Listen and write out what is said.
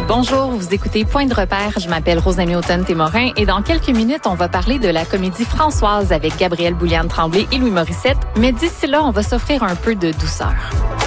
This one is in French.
Bonjour, vous écoutez Point de repère. Je m'appelle Rosalie Automne-Témorin et dans quelques minutes, on va parler de la comédie Françoise avec Gabrielle Bouliane-Tremblay et Louis Morissette. Mais d'ici là, on va s'offrir un peu de douceur.